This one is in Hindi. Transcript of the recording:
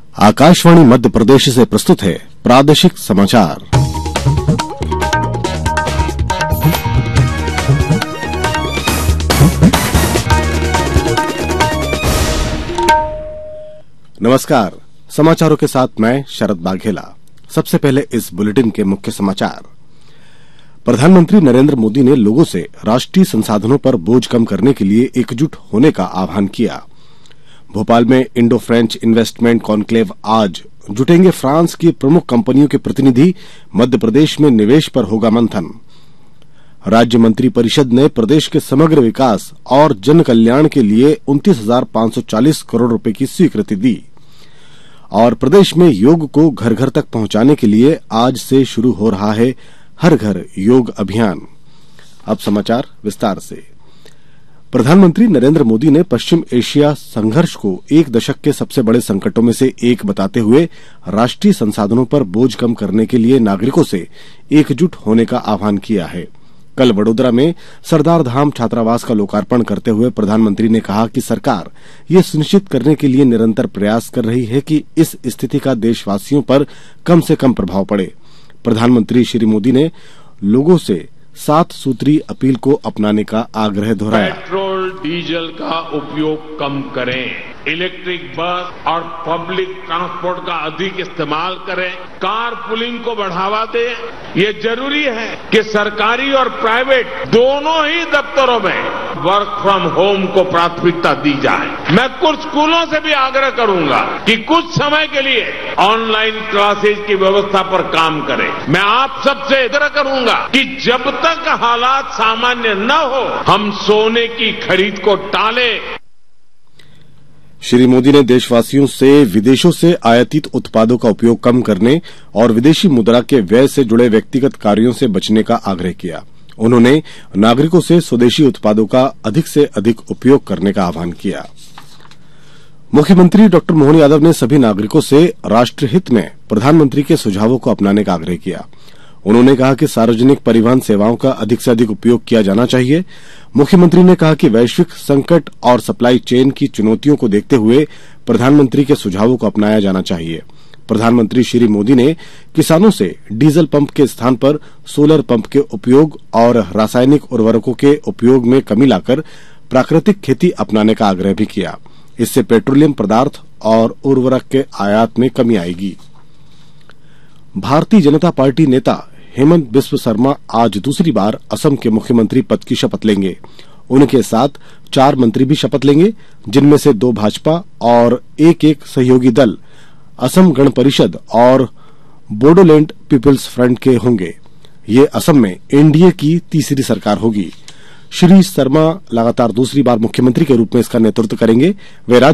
आकाशवाणी मध्य प्रदेश से प्रस्तुत है प्रादेशिक समाचार। नमस्कार, समाचारों के साथ मैं शरद बाघेला। सबसे पहले इस बुलेटिन के मुख्य समाचार। प्रधानमंत्री नरेंद्र मोदी ने लोगों से राष्ट्रीय संसाधनों पर बोझ कम करने के लिए एकजुट होने का आह्वान किया। भोपाल में इंडो फ्रेंच इन्वेस्टमेंट कॉन्क्लेव आज जुटेंगे फ्रांस की प्रमुख कंपनियों के प्रतिनिधि, मध्य प्रदेश में निवेश पर होगा मंथन। राज्य मंत्री परिषद ने प्रदेश के समग्र विकास और जन कल्याण के लिए 29,540 करोड़ रुपए की स्वीकृति दी। और प्रदेश में योग को घर घर तक पहुंचाने के लिए आज से शुरू हो रहा है हर घर योग अभियान। अब समाचार विस्तार से। प्रधानमंत्री नरेंद्र मोदी ने पश्चिम एशिया संघर्ष को एक दशक के सबसे बड़े संकटों में से एक बताते हुए राष्ट्रीय संसाधनों पर बोझ कम करने के लिए नागरिकों से एकजुट होने का आह्वान किया है। कल वडोदरा में सरदार धाम छात्रावास का लोकार्पण करते हुए प्रधानमंत्री ने कहा कि सरकार ये सुनिश्चित करने के लिए निरंतर प्रयास कर रही है कि इस स्थिति का देशवासियों पर कम से कम प्रभाव पड़े। प्रधानमंत्री श्री मोदी ने लोगों से 7 सूत्री अपील को अपनाने का आग्रह दोहराया। पेट्रोल डीजल का उपयोग कम करें, इलेक्ट्रिक बस और पब्लिक ट्रांसपोर्ट का अधिक इस्तेमाल करें, कार पुलिंग को बढ़ावा दें। ये जरूरी है कि सरकारी और प्राइवेट दोनों ही दफ्तरों में वर्क फ्रॉम होम को प्राथमिकता दी जाए। मैं कुछ स्कूलों से भी आग्रह करूंगा कि कुछ समय के लिए ऑनलाइन क्लासेज की व्यवस्था पर काम करें। मैं आप सबसे आग्रह करूंगा कि जब तक हालात सामान्य न हो, हम सोने की खरीद को टालें। श्री मोदी ने देशवासियों से विदेशों से आयातित उत्पादों का उपयोग कम करने और विदेशी मुद्रा के व्यय से जुड़े व्यक्तिगत कार्यों से बचने का आग्रह किया। उन्होंने नागरिकों से स्वदेशी उत्पादों का अधिक से अधिक उपयोग करने का आह्वान किया। मुख्यमंत्री डॉक्टर मोहन यादव ने सभी नागरिकों से राष्ट्रहित में प्रधानमंत्री के सुझावों को अपनाने का आग्रह किया। उन्होंने कहा कि सार्वजनिक परिवहन सेवाओं का अधिक से अधिक उपयोग किया जाना चाहिए। मुख्यमंत्री ने कहा कि वैश्विक संकट और सप्लाई चेन की चुनौतियों को देखते हुए प्रधानमंत्री के सुझावों को अपनाया जाना चाहिए। प्रधानमंत्री श्री मोदी ने किसानों से डीजल पंप के स्थान पर सोलर पंप के उपयोग और रासायनिक उर्वरकों के उपयोग में कमी लाकर प्राकृतिक खेती अपनाने का आग्रह भी किया। इससे पेट्रोलियम पदार्थ और उर्वरक के आयात में कमी आएगी। भारतीय जनता पार्टी नेता हेमंत बिस्व शर्मा आज दूसरी बार असम के मुख्यमंत्री पद की शपथ लेंगे। उनके साथ 4 मंत्री भी शपथ लेंगे, जिनमें से 2 भाजपा और एक सहयोगी दल असम गण परिषद और बोडोलैंड पीपल्स फ्रंट के होंगे। ये असम में एनडीए की तीसरी सरकार होगी। श्री शर्मा लगातार दूसरी बार मुख्यमंत्री के रूप में इसका नेतृत्व करेंगे। वे